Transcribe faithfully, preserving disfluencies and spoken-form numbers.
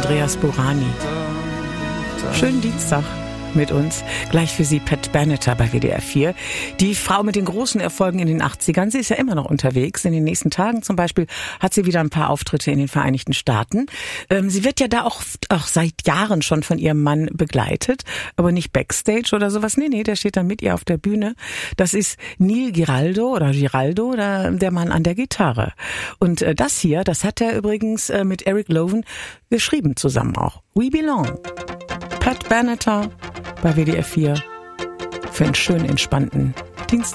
Andreas Burani. Schönen Dienstag mit uns. Gleich für Sie Pat Benatar bei W D R vier. Die Frau mit den großen Erfolgen in den achtzigern. Sie ist ja immer noch unterwegs. In den nächsten Tagen zum Beispiel hat sie wieder ein paar Auftritte in den Vereinigten Staaten. Ähm, sie wird ja da auch, auch seit Jahren schon von ihrem Mann begleitet, aber nicht Backstage oder sowas. Nee, nee, der steht dann mit ihr auf der Bühne. Das ist Neil Giraldo oder Giraldo, oder der Mann an der Gitarre. Und äh, das hier, das hat er übrigens äh, mit Eric Lowen geschrieben zusammen auch. We Belong. Pat Benatar bei W D R vier für einen schönen, entspannten Dienstag.